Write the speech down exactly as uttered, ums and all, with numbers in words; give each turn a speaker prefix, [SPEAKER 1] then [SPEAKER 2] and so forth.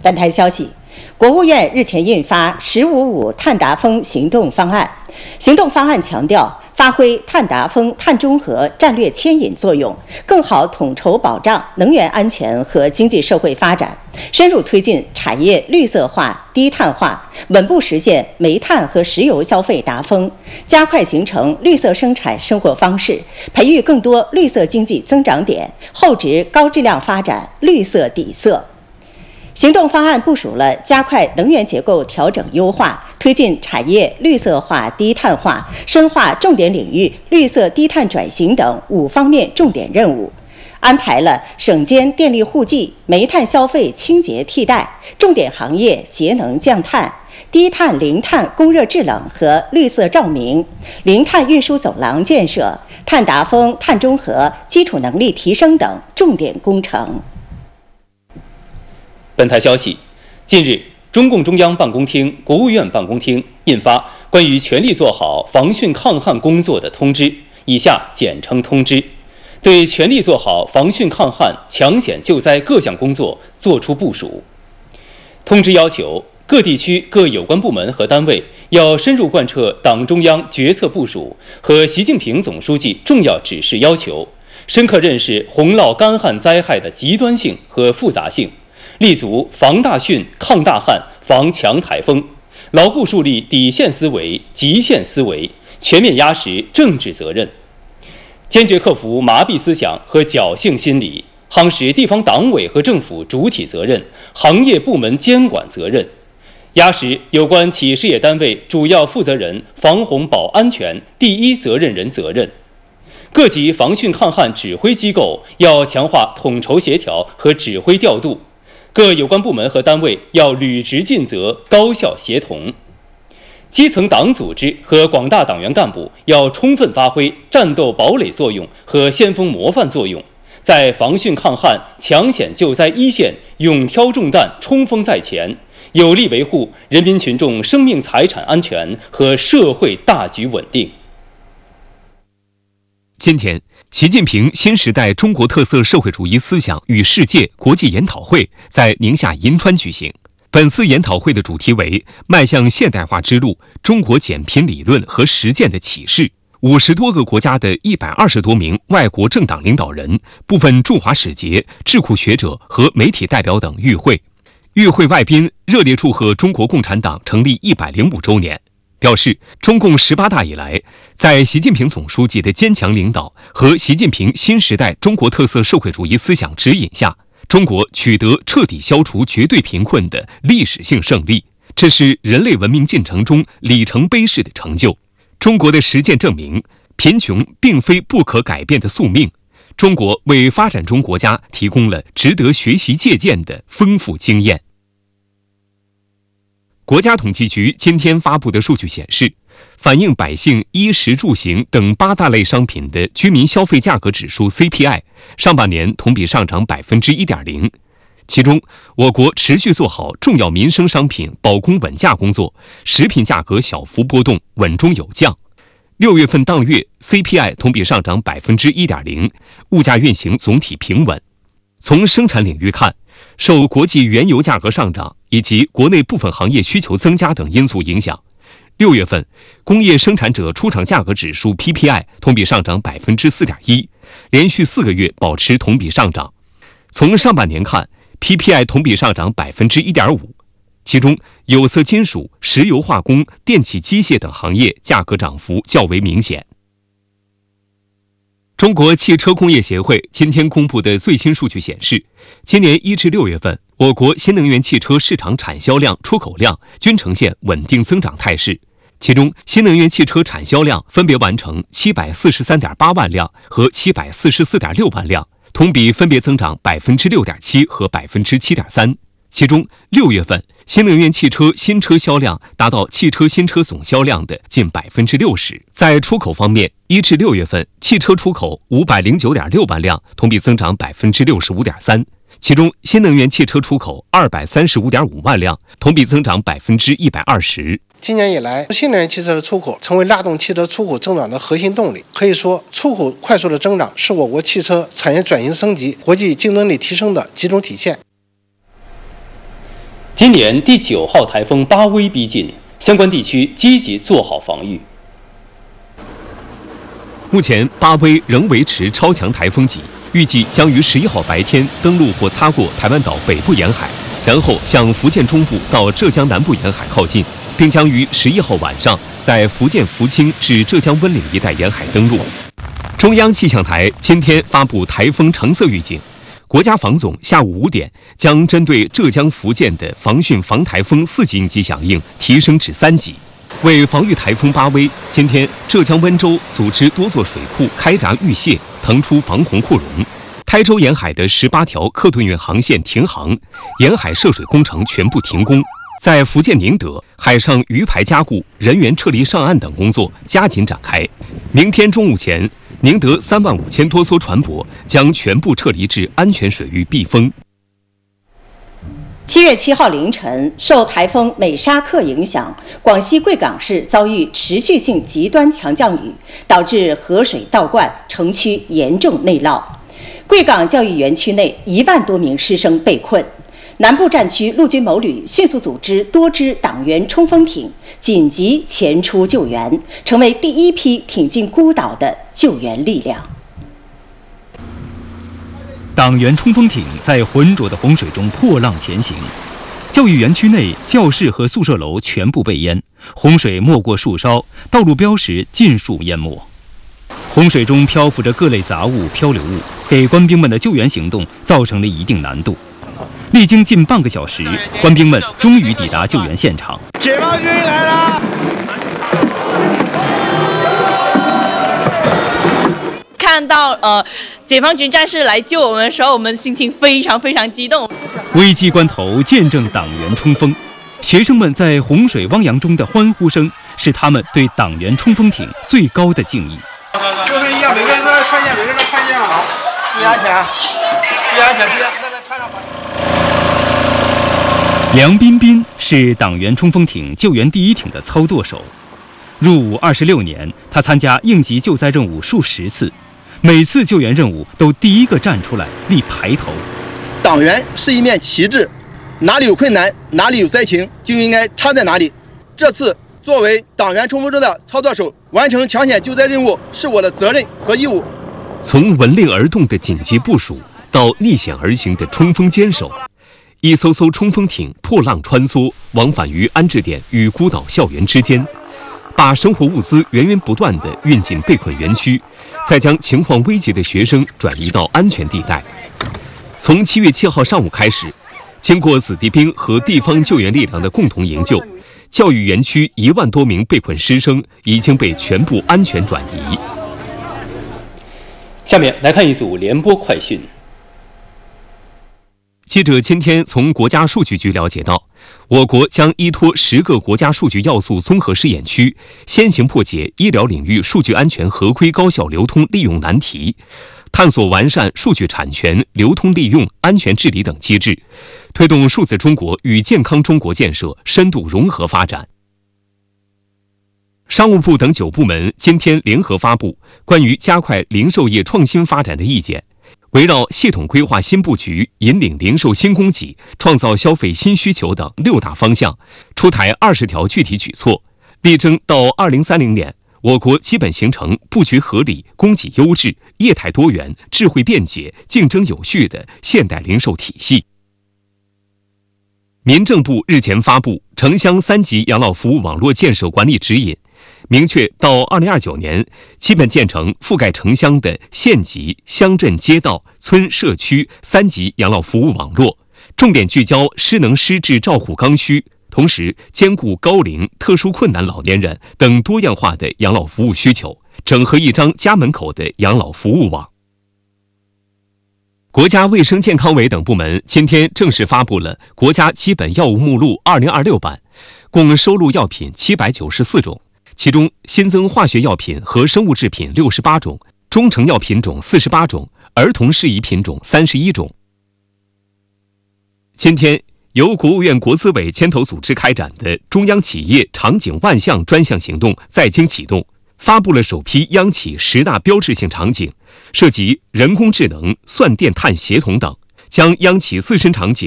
[SPEAKER 1] 本台消息，国务院日前印发“十五五”碳达峰行动方案。行动方案强调，发挥碳达峰、碳中和战略牵引作用，更好统筹保障能源安全和经济社会发展，深入推进产业绿色化、低碳化，稳步实现煤炭和石油消费达峰，加快形成绿色生产生活方式，培育更多绿色经济增长点，厚植高质量发展绿色底色。行动方案部署了加快能源结构调整优化、推进产业绿色化、低碳化、深化重点领域绿色低碳转型等五方面重点任务，安排了省间电力互济、煤炭消费清洁替代、重点行业节能降碳、低碳零碳供热制冷和绿色照明、零碳运输走廊建设、碳达峰、碳中和基础能力提升等重点工程。
[SPEAKER 2] 本台消息，近日，中共中央办公厅、国务院办公厅印发关于全力做好防汛抗旱工作的通知（以下简称通知），对全力做好防汛抗旱、抢险救灾各项工作作出部署。通知要求，各地区各有关部门和单位要深入贯彻党中央决策部署和习近平总书记重要指示要求，深刻认识洪涝干旱灾害的极端性和复杂性，立足防大汛、抗大旱、防强台风，牢固树立底线思维、极限思维，全面压实政治责任，坚决克服麻痹思想和侥幸心理，夯实地方党委和政府主体责任、行业部门监管责任，压实有关企事业单位主要负责人防洪保安全第一责任人责任。各级防汛抗旱指挥机构要强化统筹协调和指挥调度，各有关部门和单位要履职尽责、高效协同。基层党组织和广大党员干部要充分发挥战斗堡垒作用和先锋模范作用，在防汛抗旱、抢险救灾一线勇挑重担、冲锋在前，有力维护人民群众生命财产安全和社会大局稳定。
[SPEAKER 3] 今天，习近平新时代中国特色社会主义思想与世界国际研讨会在宁夏银川举行。本次研讨会的主题为迈向现代化之路，中国减贫理论和实践的启示。五十多个国家的一百二十多名外国政党领导人、部分驻华使节、智库学者和媒体代表等与会。与会外宾热烈祝贺中国共产党成立一百零五周年，表示中共十八大以来，在习近平总书记的坚强领导和习近平新时代中国特色社会主义思想指引下，中国取得彻底消除绝对贫困的历史性胜利，这是人类文明进程中里程碑式的成就。中国的实践证明，贫穷并非不可改变的宿命，中国为发展中国家提供了值得学习借鉴的丰富经验。国家统计局今天发布的数据显示，反映百姓衣食住行等八大类商品的居民消费价格指数 C P I 上半年同比上涨 百分之一点零， 其中我国持续做好重要民生商品保供稳价工作，食品价格小幅波动，稳中有降。六月份当月 C P I 同比上涨 百分之一点零， 物价运行总体平稳。从生产领域看，受国际原油价格上涨以及国内部分行业需求增加等因素影响，六月份工业生产者出厂价格指数 P P I 同比上涨 百分之四点一， 连续四个月保持同比上涨。从上半年看， P P I 同比上涨 百分之一点五， 其中有色金属、石油化工、电气机械等行业价格涨幅较为明显。中国汽车工业协会今天公布的最新数据显示，今年一至六月份，我国新能源汽车市场产销量、出口量均呈现稳定增长态势。其中，新能源汽车产销量分别完成七百四十三点八万辆和七百四十四点六万辆，同比分别增长 百分之六点七 和 百分之七点三。其中，六月份新能源汽车新车销量达到汽车新车总销量的近 百分之六十。在出口方面，一至六月份汽车出口五百零九点六万辆，同比增长 百分之六十五点三。其中，新能源汽车出口二百三十五点五万辆，同比增长 百分之一百二十。
[SPEAKER 4] 今年以来，新能源汽车的出口成为拉动汽车出口增长的核心动力。可以说，出口快速的增长是我国汽车产业转型升级、国际竞争力提升的集中体现。
[SPEAKER 2] 今年第九号台风巴威逼近，相关地区积极做好防御。
[SPEAKER 3] 目前，巴威仍维持超强台风级，预计将于十一号白天登陆或擦过台湾岛北部沿海，然后向福建中部到浙江南部沿海靠近，并将于十一号晚上在福建福清至浙江温岭一带沿海登陆。中央气象台今天发布台风橙色预警。国家防总下午五点将针对浙江、福建的防汛防台风四级应急响应提升至三级。为防御台风巴威，今天浙江温州组织多座水库开闸预泄，腾出防洪扩容。台州沿海的十八条客吨运航线停航，沿海涉水工程全部停工。在福建宁德，海上鱼排加固、人员撤离上岸等工作加紧展开。明天中午前，宁德三万五千多艘船舶将全部撤离至安全水域避风。
[SPEAKER 1] 七月七号凌晨，受台风美沙克影响，广西贵港市遭遇持续性极端强降雨，导致河水倒灌，城区严重内涝。贵港教育园区内一万多名师生被困。南部战区陆军某旅迅速组织多支党员冲锋艇紧急前出救援，成为第一批挺进孤岛的救援力量。
[SPEAKER 5] 党员冲锋艇在浑浊的洪水中破浪前行，教育园区内教室和宿舍楼全部被淹，洪水没过树梢，道路标识尽数淹没。洪水中漂浮着各类杂物、漂流物，给官兵们的救援行动造成了一定难度。历经近半个小时，官兵们终于抵达救援现场。
[SPEAKER 6] 解放军来了！
[SPEAKER 7] 看到呃解放军战士来救我们的时候，我们心情非常非常激动。
[SPEAKER 5] 危机关头见证党员冲锋，学生们在洪水汪洋中的欢呼声，是他们对党员冲锋艇最高的敬意。
[SPEAKER 6] 救生衣啊，每个人都要穿一件，每个人都穿一件啊！注意安全，注意安全，注意那边穿上吧。
[SPEAKER 5] 梁彬彬是党员冲锋艇救援第一艇的操舵手，入伍二十六年，他参加应急救灾任务数十次，每次救援任务都第一个站出来立排头。
[SPEAKER 8] 党员是一面旗帜，哪里有困难，哪里有灾情，就应该插在哪里。这次作为党员冲锋舟的操作手，完成抢险救灾任务是我的责任和义务。
[SPEAKER 3] 从闻令而动的紧急部署到逆险而行的冲锋坚守，一艘艘冲锋艇破浪穿梭，往返于安置点与孤岛校园之间，把生活物资源源不断地运进被困园区，再将情况危急的学生转移到安全地带。从七月七号上午开始，经过子弟兵和地方救援力量的共同营救，教育园区一万多名被困师生已经被全部安全转移。
[SPEAKER 2] 下面来看一组联播快讯。
[SPEAKER 3] 记者今天从国家数据局了解到，我国将依托十个国家数据要素综合试验区，先行破解医疗领域数据安全合规高效流通利用难题，探索完善数据产权、流通利用、安全治理等机制，推动数字中国与健康中国建设深度融合发展。商务部等九部门今天联合发布关于加快零售业创新发展的意见，围绕系统规划新布局、引领零售新供给、创造消费新需求等六大方向，出台二十条具体举措，力争到二零三零年，我国基本形成布局合理、供给优质、业态多元、智慧便捷、竞争有序的现代零售体系。民政部日前发布城乡三级养老服务网络建设管理指引，明确到二零二九年基本建成覆盖城乡的县级、乡镇街道、村社区三级养老服务网络，重点聚焦失能失智照护刚需，同时兼顾高龄、特殊困难老年人等多样化的养老服务需求，整合一张家门口的养老服务网。国家卫生健康委等部门今天正式发布了国家基本药物目录二零二六版，共收录药品七百九十四种，其中新增化学药品和生物制品六十八种，中成药品种四十八种，儿童适宜品种三十一种。今天，由国务院国资委牵头组织开展的中央企业场景万象专项行动在京启动，发布了首批央企十大标志性场景，涉及人工智能、算电碳协同等，将央企自身场景